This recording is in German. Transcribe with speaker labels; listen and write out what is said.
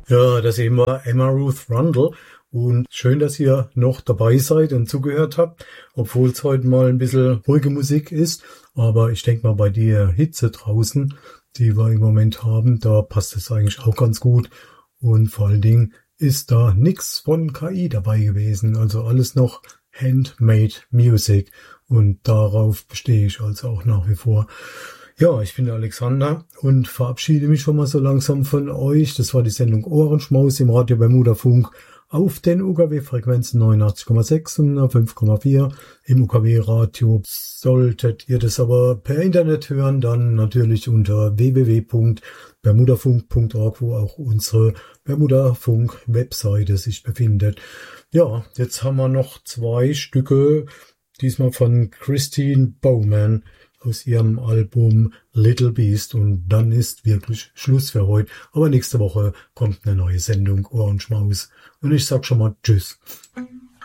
Speaker 1: Ja, das eben war Emma Ruth Rundle. Und schön, dass ihr noch dabei seid und zugehört habt, obwohl es heute mal ein bisschen ruhige Musik ist. Aber ich denke mal, bei der Hitze draußen, die wir im Moment haben, da passt es eigentlich auch ganz gut. Und vor allen Dingen ist da nix von KI dabei gewesen. Also alles noch Handmade Music. Und darauf bestehe ich also auch nach wie vor. Ja, ich bin der Alexander und verabschiede mich schon mal so langsam von euch. Das war die Sendung Ohrenschmaus im Radio Bermuda Funk auf den UKW-Frequenzen 89,6 und 5,4 im UKW-Radio. Solltet ihr das aber per Internet hören, dann natürlich unter www.bermudafunk.org, wo auch unsere Bermuda-Funk-Webseite sich befindet. Ja, jetzt haben wir noch 2 Stücke, diesmal von Christine Bowman aus ihrem Album Little Beast, und dann ist wirklich Schluss für heute. Aber nächste Woche kommt eine neue Sendung Ohrenschmaus und ich sag schon mal Tschüss.